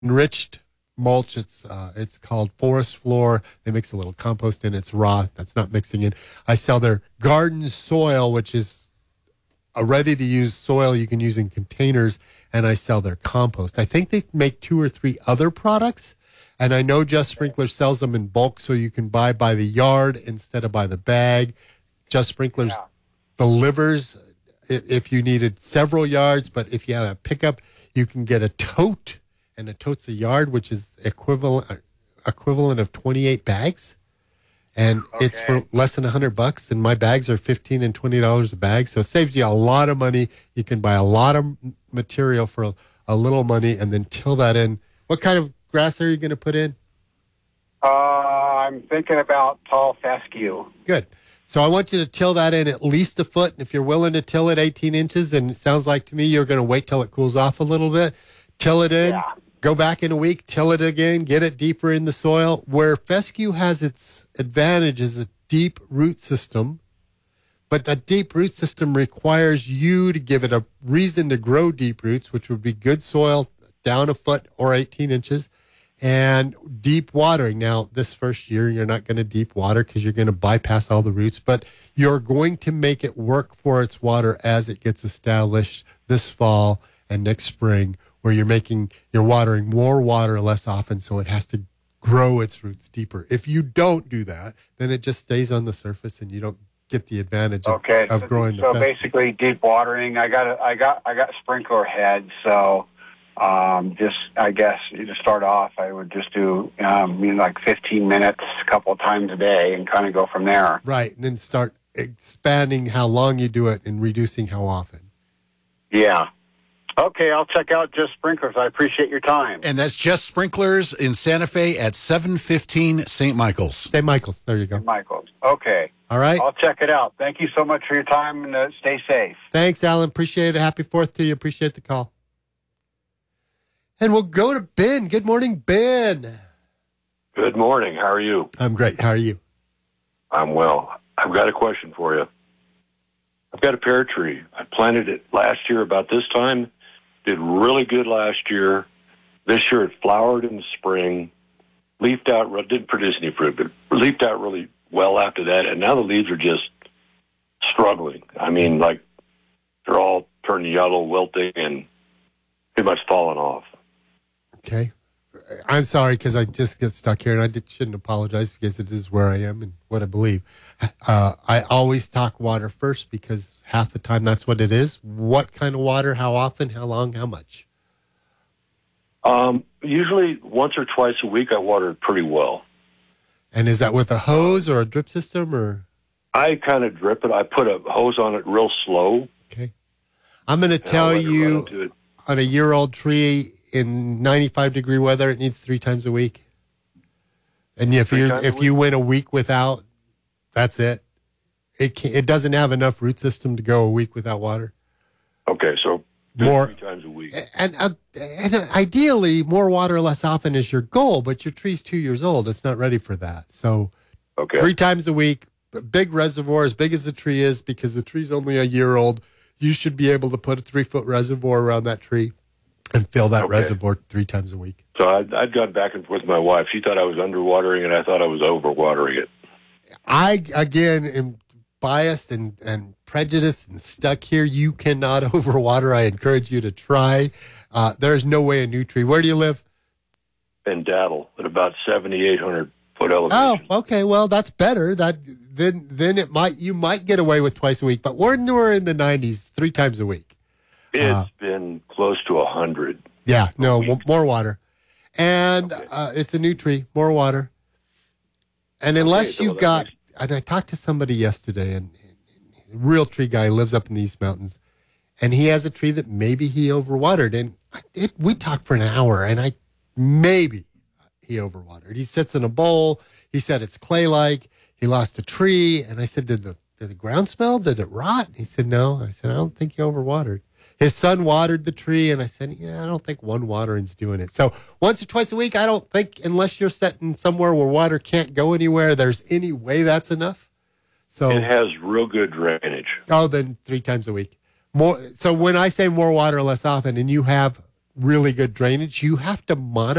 enriched mulch. It's called Forest Floor. They mix a little compost in. It's raw. That's not mixing in. I sell their garden soil, which is a ready-to-use soil you can use in containers, and I sell their compost. I think they make 2 or 3 other products, and I know Just Sprinkler sells them in bulk, so you can buy by the yard instead of by the bag. Just Sprinklers delivers if you needed several yards, but if you have a pickup, you can get a tote, and a tote's a yard, which is equivalent of 28 bags. And it's for less than $100, and my bags are $15 and $20 a bag, so it saves you a lot of money. You can buy a lot of material for a little money, and then till that in. What kind of grass are you going to put in? I'm thinking about tall fescue. Good. So I want you to till that in at least a foot, and if you're willing to till it 18 inches, and it sounds like to me you're going to wait till it cools off a little bit, till it in. Yeah. Go back in a week, till it again, get it deeper in the soil. Where fescue has its advantage is a deep root system, but that deep root system requires you to give it a reason to grow deep roots, which would be good soil down a foot or 18 inches, and deep watering. Now, this first year, you're not going to deep water because you're going to bypass all the roots, but you're going to make it work for its water as it gets established this fall and next spring, where you're watering more water less often, so it has to grow its roots deeper. If you don't do that, then it just stays on the surface, and you don't get the advantage of growing the fescue. So basically, deep watering. I got sprinkler heads, so I guess to start off, I would just do like 15 minutes, a couple of times a day, and kind of go from there. Right, and then start expanding how long you do it and reducing how often. Yeah. Okay, I'll check out Just Sprinklers. I appreciate your time. And that's Just Sprinklers in Santa Fe at 715 St. Michael's. St. Michael's. There you go. St. Michael's. Okay. All right. I'll check it out. Thank you so much for your time, and stay safe. Thanks, Alan. Appreciate it. Happy 4th to you. Appreciate the call. And we'll go to Ben. Good morning, Ben. Good morning. How are you? I'm great. How are you? I'm well. I've got a question for you. I've got a pear tree. I planted it last year about this time. Did really good last year. This year it flowered in the spring, leafed out, didn't produce any fruit, but leafed out really well after that, and now the leaves are just struggling. I mean, like, they're all turning yellow, wilting, and pretty much falling off. Okay. I'm sorry because I just get stuck here, and I shouldn't apologize because it is where I am and what I believe. I always talk water first because half the time that's what it is. What kind of water, how often, how long, how much? Usually once or twice a week I water it pretty well. And is that with a hose or a drip system? Or I kind of drip it. I put a hose on it real slow. Okay. I'm going to tell you, on a year-old tree in 95-degree weather, it needs 3 times a week. And if you went a week without, that's it. It doesn't have enough root system to go a week without water. Okay, so more 3 times a week. And ideally, more water less often is your goal, but your tree's 2 years old. It's not ready for that. So 3 times a week, a big reservoir, as big as the tree is, because the tree's only a year old, you should be able to put a 3-foot reservoir around that tree and fill that reservoir 3 times a week. So I'd gone back and forth with my wife. She thought I was underwatering it. I thought I was overwatering it. I, again, am biased and prejudiced and stuck here. You cannot overwater. I encourage you to try. There's no way a new tree. Where do you live? In Daddle, at about 7,800 foot elevation. Oh, okay. Well, that's better. Then you might get away with twice a week. But we're in the 90s, 3 times a week. It's been close to 100. Yeah, no, more water. And it's a new tree, more water. And unless you've got, and I talked to somebody yesterday, and a real tree guy lives up in the East Mountains, and he has a tree that maybe he overwatered. And we talked for an hour, and maybe he overwatered. He sits in a bowl. He said it's clay-like. He lost a tree. And I said, did the ground smell? Did it rot? And he said, no. I said, I don't think you overwatered. His son watered the tree, and I said, I don't think one watering's doing it. So once or twice a week, I don't think, unless you're sitting somewhere where water can't go anywhere, there's any way that's enough. So it has real good drainage. Oh, then 3 times a week. More. So when I say more water less often, and you have really good drainage. You have to modify